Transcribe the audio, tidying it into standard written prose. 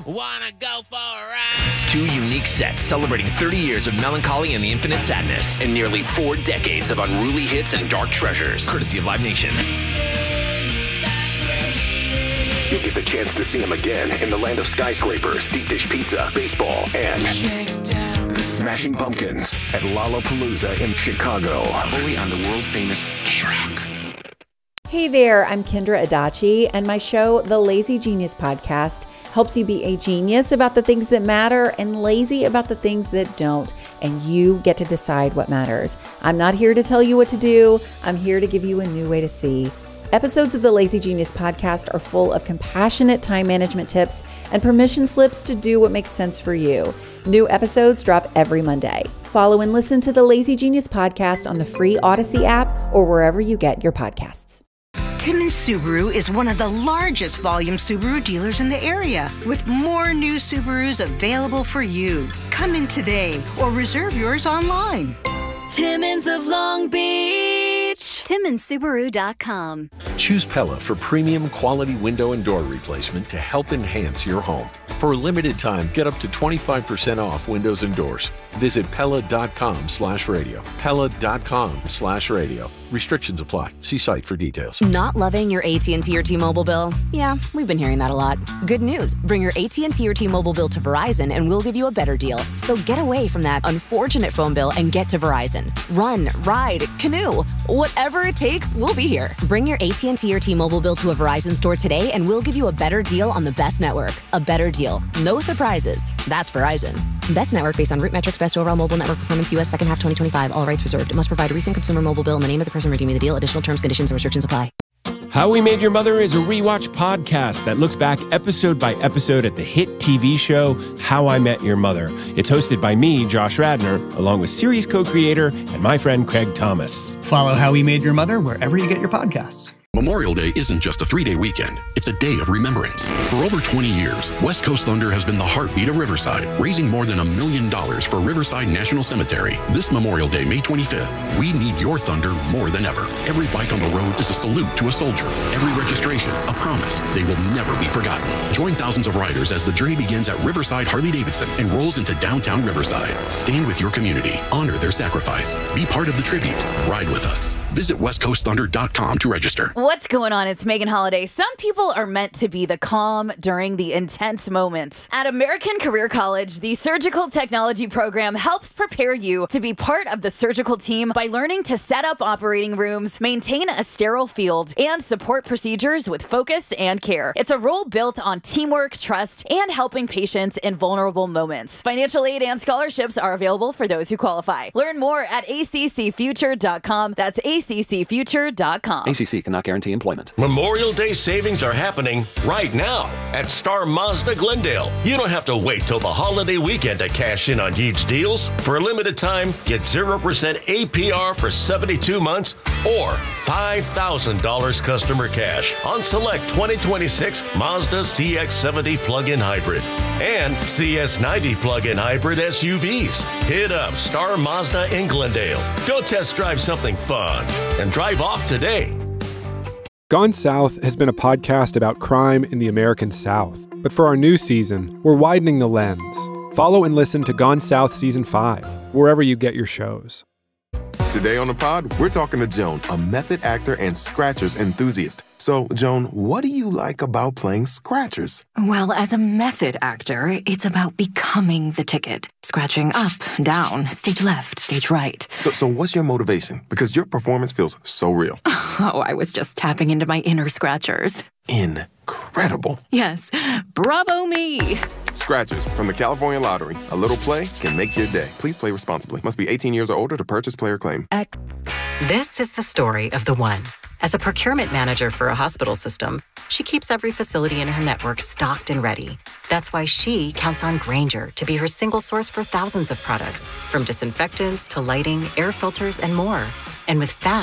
Wanna go for a ride? Two unique sets celebrating 30 years of melancholy and the infinite sadness, and nearly 4 decades of unruly hits and dark treasures, courtesy of Live Nation. You'll get the chance to see them again in the land of skyscrapers, deep dish pizza, baseball, and the Smashing Pumpkins at Lollapalooza in Chicago. Only on the world-famous K-Rock. Hey there, I'm Kendra Adachi, and my show, The Lazy Genius Podcast, helps you be a genius about the things that matter and lazy about the things that don't, and you get to decide what matters. I'm not here to tell you what to do. I'm here to give you a new way to see. Episodes of the Lazy Genius Podcast are full of compassionate time management tips and permission slips to do what makes sense for you. New episodes drop every Monday. Follow and listen to the Lazy Genius Podcast on the free Odyssey app or wherever you get your podcasts. Timmons Subaru is one of the largest volume Subaru dealers in the area, with more new Subarus available for you. Come in today or reserve yours online. Timmons of Long Beach. TimmonsSubaru.com. Choose Pella for premium quality window and door replacement to help enhance your home. For a limited time, get up to 25% off windows and doors. Visit Pella.com/radio. Pella.com/radio. Restrictions apply. See site for details. Not loving your AT&T or T-Mobile bill? Yeah, we've been hearing that a lot. Good news. Bring your AT&T or T-Mobile bill to Verizon and we'll give you a better deal. So get away from that unfortunate phone bill and get to Verizon. Run, ride, canoe. Whatever it takes, we'll be here. Bring your AT&T or T-Mobile bill to a Verizon store today and we'll give you a better deal on the best network. A better deal. No surprises. That's Verizon. Best network based on root metrics, best overall mobile network performance, U.S. second half 2025. All rights reserved. Must provide a recent consumer mobile bill and the name of the person redeeming the deal. Additional terms, conditions, and restrictions apply. How We Made Your Mother is a rewatch podcast that looks back episode by episode at the hit TV show How I Met Your Mother. It's hosted by me, Josh Radnor, along with series co-creator and my friend Craig Thomas. Follow How We Made Your Mother wherever you get your podcasts. Memorial Day isn't just a 3-day weekend. It's a day of remembrance. For over 20 years, West Coast Thunder has been the heartbeat of Riverside, raising more than $1 million for Riverside National Cemetery. This Memorial Day, May 25th, we need your thunder more than ever. Every bike on the road is a salute to a soldier. Every registration, a promise. They will never be forgotten. Join thousands of riders as the journey begins at Riverside Harley-Davidson and rolls into downtown Riverside. Stand with your community. Honor their sacrifice. Be part of the tribute. Ride with us. Visit westcoastthunder.com to register. What's going on? It's Megan Holiday. Some people are meant to be the calm during the intense moments. At American Career College, the surgical technology program helps prepare you to be part of the surgical team by learning to set up operating rooms, maintain a sterile field, and support procedures with focus and care. It's a role built on teamwork, trust, and helping patients in vulnerable moments. Financial aid and scholarships are available for those who qualify. Learn more at accfuture.com. That's accfuture.com. ACC cannot guarantee employment. Memorial Day savings are happening right now at Star Mazda Glendale. You don't have to wait till the holiday weekend to cash in on huge deals. For a limited time, get 0% APR for 72 months or $5,000 customer cash on select 2026 Mazda CX-70 plug-in hybrid and CS90 plug-in hybrid SUVs. Hit up Star Mazda in Glendale. Go test drive something fun and drive off today. Gone South has been a podcast about crime in the American South. But for our new season, we're widening the lens. Follow and listen to Gone South Season 5, wherever you get your shows. Today on the pod, we're talking to Joan, a method actor and Scratchers enthusiast. So, Joan, what do you like about playing Scratchers? Well, as a method actor, it's about becoming the ticket. Scratching up, down, stage left, stage right. So what's your motivation? Because your performance feels so real. Oh, I was just tapping into my inner Scratchers. Incredible. Yes. Bravo me. Scratchers from the California Lottery. A little play can make your day. Please play responsibly. Must be 18 years or older to purchase player claim. This is the story of the one. As a procurement manager for a hospital system, she keeps every facility in her network stocked and ready. That's why she counts on Grainger to be her single source for thousands of products, from disinfectants to lighting, air filters, and more. And with fast